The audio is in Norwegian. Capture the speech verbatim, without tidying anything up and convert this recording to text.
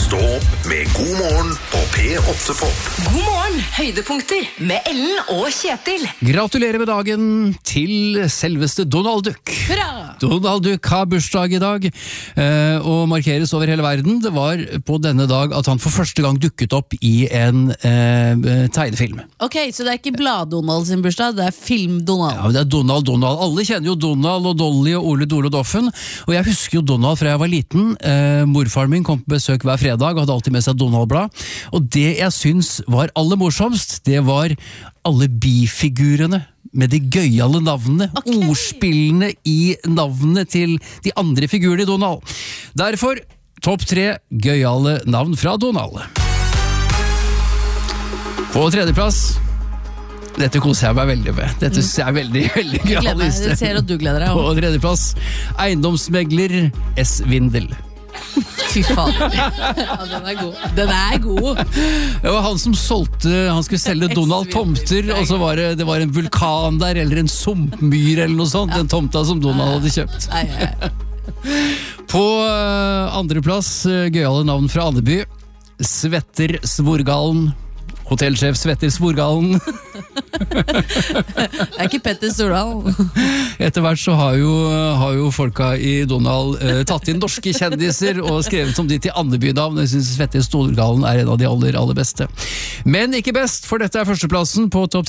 Stå opp med God morgen på P åtte Pop. God morgen, høydepunkter med Ellen og Kjetil. Gratulerer med dagen til selveste Donald Duck. Hurra! Donald Duck har bursdag i dag, eh, og markeres over hele verden. Det var på denne dag at han for første gang dukket opp i en eh, tegnefilm. Ok, så det er ikke Blad-Donald sin bursdag, det er Film-Donald. Ja, men det er Donald, Donald. Alle kjenner jo Donald og Dolly og Ole Dole Doffen, og jeg husker jo Donald fra jeg var liten. Eh, morfaren min kom på besøk hver fredag og hadde alltid med seg Donald-blad, og det jeg syns var aller morsomst, det var alle bifigurene med de gøyale navnene, Okay. ordspillene i navnene til de andre figurene i Donald. Derfor topp tre gøyale navn fra Donald. På tredjeplass, dette koser jeg meg veldig med. Dette synes jeg er veldig, veldig Jeg gleder gøyal meg, liste. jeg ser at du gleder deg På også. tredjeplass, eiendomsmegler S. Vindel. Fy faen. Ja, den er god. Den er god. Det var han som solgte, han skulle selge Donald tomter, og så var det, det var en vulkan der, eller en sumpmyr eller noe sånt, den tomta som Donald hadde kjøpt. Nei, nei. På uh, andreplass, uh, gøyale navn fra Andeby, Svetter Svorgalen. Hotellsjef Svetter Svorgalen. Det er ikke Petter Stordal. Etter hvert så har jo, har jo folka i Donald uh, tatt inn norske kjendiser og skrevet om de til Andeby-navn. Jeg synes Svetter Svorgalen er en av de aller, aller beste. Men ikke best, for dette er førsteplassen på topp